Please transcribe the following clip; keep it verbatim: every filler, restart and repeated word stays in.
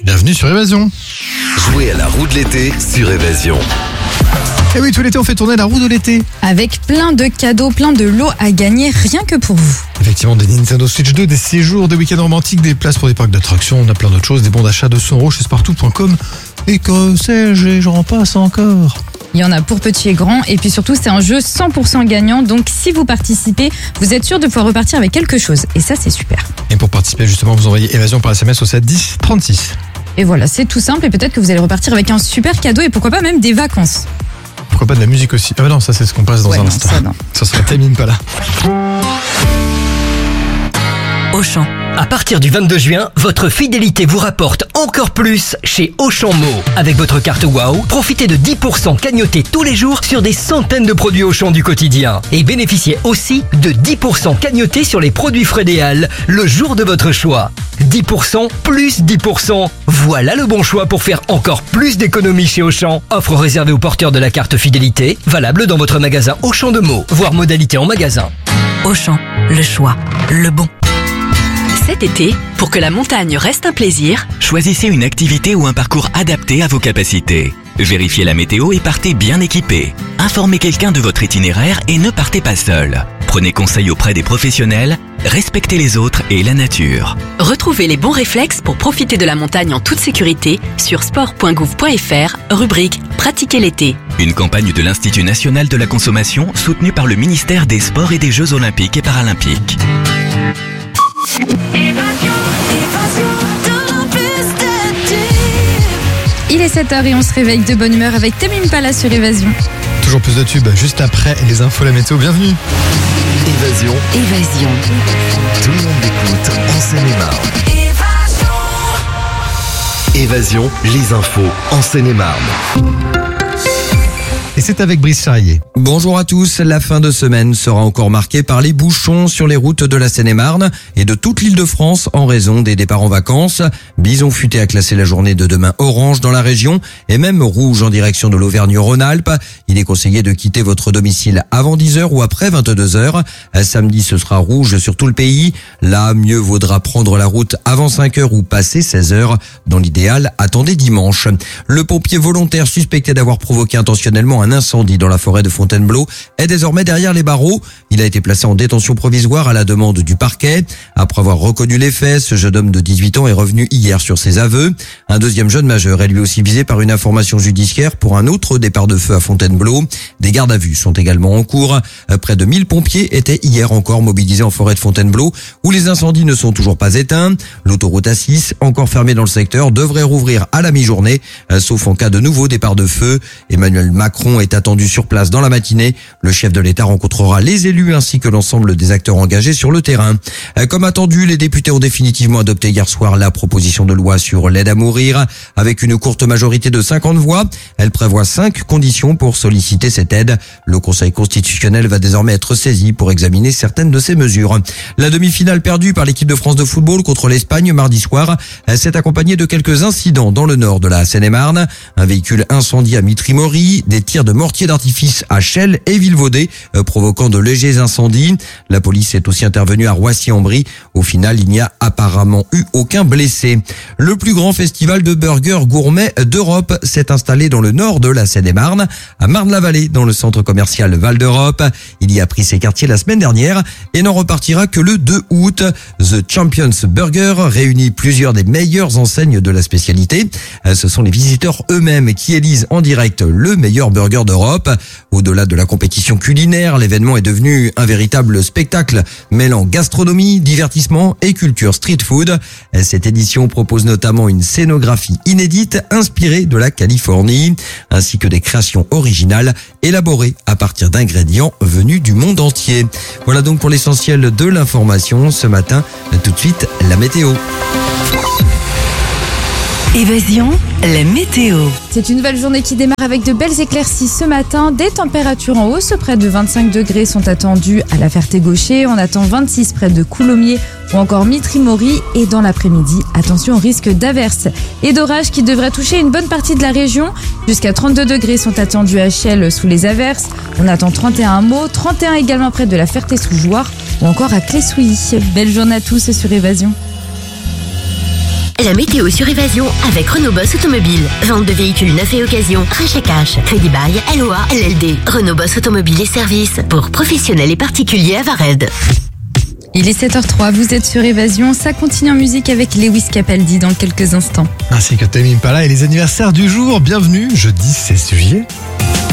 Bienvenue sur Évasion. Jouez à la roue de l'été sur Évasion. Et oui, tout l'été on fait tourner la roue de l'été. Avec plein de cadeaux, plein de lots à gagner rien que pour vous. Effectivement, des Nintendo Switch deux, des séjours, des week-ends romantiques, des places pour des parcs d'attractions, on a plein d'autres choses, des bons d'achat de cent euros chez spartou point com. Et que sais-je, et j'en passe encore. Il y en a pour petits et grands, et puis surtout c'est un jeu cent pour cent gagnant, donc si vous participez, vous êtes sûr de pouvoir repartir avec quelque chose, et ça c'est super. Et pour participer justement, vous envoyez Évasion par S M S au sept dix trente-six. Et voilà, c'est tout simple, et peut-être que vous allez repartir avec un super cadeau, et pourquoi pas même des vacances. Pourquoi pas de la musique aussi? Ah non, ça c'est ce qu'on passe dans Ouais, un non, instant. ça, non. Ça sera Tamine pas là. Auchan. À partir du vingt-deux juin, votre fidélité vous rapporte encore plus chez Auchan Mo. Avec votre carte Wow, profitez de dix pour cent cagnotés tous les jours sur des centaines de produits Auchan du quotidien. Et bénéficiez aussi de dix pour cent cagnotés sur les produits frais des Halles le jour de votre choix. dix pour cent plus dix pour cent. Voilà le bon choix pour faire encore plus d'économies chez Auchan. Offre réservée aux porteurs de la carte fidélité, valable dans votre magasin Auchan de Mo, voire modalité en magasin. Auchan, le choix, le bon. Cet été, pour que la montagne reste un plaisir, choisissez une activité ou un parcours adapté à vos capacités. Vérifiez la météo et partez bien équipé. Informez quelqu'un de votre itinéraire et ne partez pas seul. Prenez conseil auprès des professionnels, respectez les autres et la nature. Retrouvez les bons réflexes pour profiter de la montagne en toute sécurité sur sport point gouv point fr, rubrique Pratiquer l'été. Une campagne de l'Institut national de la consommation soutenue par le ministère des Sports et des Jeux olympiques et paralympiques. Il est sept heures et on se réveille de bonne humeur avec Tamine Pala sur Évasion. Toujours plus de tubes juste après les infos, la météo, bienvenue. Évasion. Évasion. Tout le monde écoute en Seine-et-Marne. Évasion, les infos en Seine-et-Marne. Et c'est avec Brice Charrier. Bonjour à tous, la fin de semaine sera encore marquée par les bouchons sur les routes de la Seine-et-Marne et de toute l'île de France en raison des départs en vacances. Bison Futé a classé la journée de demain orange dans la région et même rouge en direction de l'Auvergne-Rhône-Alpes. Il est conseillé de quitter votre domicile avant dix heures ou après vingt-deux heures. Samedi, ce sera rouge sur tout le pays. Là, mieux vaudra prendre la route avant cinq heures ou passer seize heures. Dans l'idéal, attendez dimanche. Le pompier volontaire suspecté d'avoir provoqué intentionnellement un Un incendie dans la forêt de Fontainebleau est désormais derrière les barreaux. Il a été placé en détention provisoire à la demande du parquet. Après avoir reconnu les faits, ce jeune homme de dix-huit ans est revenu hier sur ses aveux. Un deuxième jeune majeur est lui aussi visé par une information judiciaire pour un autre départ de feu à Fontainebleau. Des gardes à vue sont également en cours. Près de mille pompiers étaient hier encore mobilisés en forêt de Fontainebleau où les incendies ne sont toujours pas éteints. L'autoroute A six, encore fermée dans le secteur, devrait rouvrir à la mi-journée, sauf en cas de nouveau départ de feu. Emmanuel Macron est attendu sur place dans la matinée. Le chef de l'État rencontrera les élus ainsi que l'ensemble des acteurs engagés sur le terrain. Comme attendu, les députés ont définitivement adopté hier soir la proposition de loi sur l'aide à mourir. Avec une courte majorité de cinquante voix, elle prévoit cinq conditions pour solliciter cette aide. Le Conseil constitutionnel va désormais être saisi pour examiner certaines de ces mesures. La demi-finale perdue par l'équipe de France de football contre l'Espagne mardi soir s'est accompagnée de quelques incidents dans le nord de la Seine-et-Marne. Un véhicule incendié à Mitry-Mory, des tirs de mortiers d'artifice à Chelles et Vilvoday, euh, provoquant de légers incendies. La police est aussi intervenue à Roissy-en-Brie. Au final, il n'y a apparemment eu aucun blessé. Le plus grand festival de burgers gourmets d'Europe s'est installé dans le nord de la Seine-et-Marne, à Marne-la-Vallée, dans le centre commercial Val d'Europe. Il y a pris ses quartiers la semaine dernière et n'en repartira que le deux août. The Champions Burger réunit plusieurs des meilleures enseignes de la spécialité. Ce sont les visiteurs eux-mêmes qui élisent en direct le meilleur burger d'Europe. Au-delà de la compétition culinaire, l'événement est devenu un véritable spectacle mêlant gastronomie, divertissement et culture street food. Cette édition propose notamment une scénographie inédite inspirée de la Californie, ainsi que des créations originales élaborées à partir d'ingrédients venus du monde entier. Voilà donc pour l'essentiel de l'information ce matin. Tout de suite, la météo. Évasion, la météo. C'est une nouvelle journée qui démarre avec de belles éclaircies ce matin. Des températures en hausse, près de vingt-cinq degrés sont attendues à la Ferté-Gaucher. On attend vingt-six près de Coulommiers ou encore Mitry-Mory. Et dans l'après-midi, attention au risque d'averses et d'orages qui devraient toucher une bonne partie de la région. Jusqu'à trente-deux degrés sont attendus à Chelles sous les averses. On attend trente et un à Meaux, trente et un également près de la Ferté-sous-Jouarre ou encore à Clé-Souilly. Belle journée à tous sur Évasion. La météo sur Évasion avec Renault Boss Automobile. Vente de véhicules neufs et occasion, rachat cash, crédit bail, L O A, L L D. Renault Boss Automobile et services pour professionnels et particuliers à Vared. Il est sept heures zéro trois, vous êtes sur Évasion, ça continue en musique avec Lewis Capaldi dans quelques instants. Ainsi que Tame Impala et les anniversaires du jour. Bienvenue, jeudi seize juillet.